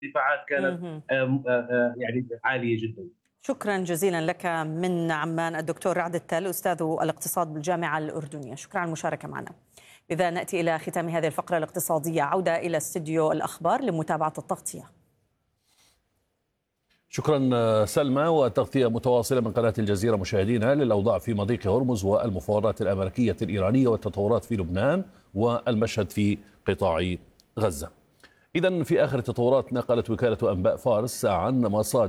الدفاعات كانت مهم. يعني عالية جدا. شكرا جزيلا لك من عمان الدكتور رعد التل أستاذ الاقتصاد بالجامعة الأردنية. شكرا على المشاركة معنا. إذا نأتي إلى ختام هذه الفقرة الاقتصادية، عودة إلى استديو الأخبار لمتابعة التغطية. شكرا سلمى. وتغطية متواصلة من قناة الجزيرة مشاهدينا للأوضاع في مضيق هرمز والمفاوضات الأمريكية الإيرانية والتطورات في لبنان والمشهد في قطاع غزة. إذن في آخر التطورات، نقلت وكالة أنباء فارس عن مصادر